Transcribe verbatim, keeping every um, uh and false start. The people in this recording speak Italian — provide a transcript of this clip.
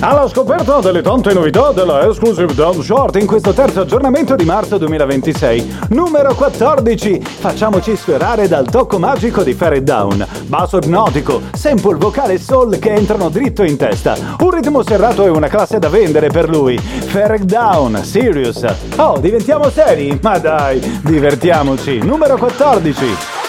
Alla scoperta delle tante novità della Exclusive Dance Chart in questo terzo aggiornamento di marzo duemilaventisei. Numero quattordici. Facciamoci sfiorare dal tocco magico di Fair It Down. Basso ipnotico, sample vocale soul che entrano dritto in testa. Un ritmo serrato e una classe da vendere per lui. Fair It Down, Serious. Oh, diventiamo seri? Ma dai, divertiamoci. Numero quattordici.